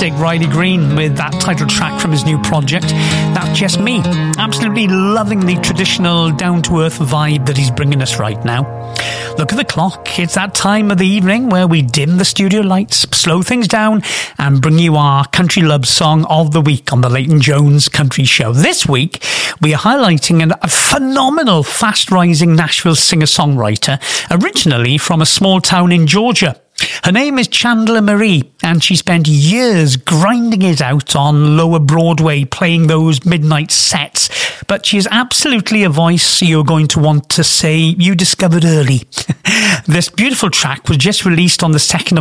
fantastic Riley Green with that title track from his new project, That's Just Me. Absolutely loving the traditional down-to-earth vibe that he's bringing us right now. Look at the clock. It's that time of the evening where we dim the studio lights, slow things down, and bring you our country love song of the week on the Leighton Jones Country Show. This week, we are highlighting a phenomenal, fast-rising Nashville singer-songwriter, originally from a small town in Georgia. Her name is Chandler Marie, and she spent years grinding it out on Lower Broadway, playing those midnight sets. But she is absolutely a voice you're going to want to say you discovered early. This beautiful track was just released on the 2nd of